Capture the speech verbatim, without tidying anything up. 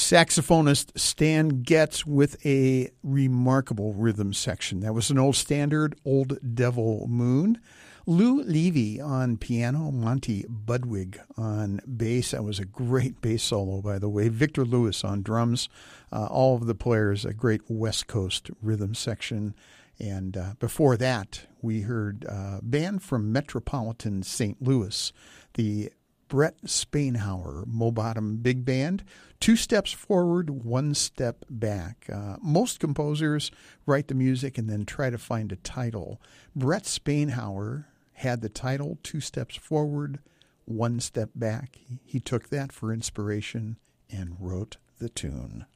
Saxophonist Stan Getz with a remarkable rhythm section. That was an old standard, Old Devil Moon. Lou Levy on piano, Monty Budwig on bass. That was a great bass solo, by the way. Victor Lewis on drums. Uh, all of the players, a great West Coast rhythm section. And uh, before that, we heard a band from Metropolitan Saint Louis, the Brett Spainhauer Mo-Bottom Big Band. Two steps forward, one step back. Uh, most composers write the music and then try to find a title. Brett Spainhauer had the title, Two Steps Forward, One Step Back. He took that for inspiration and wrote the tune.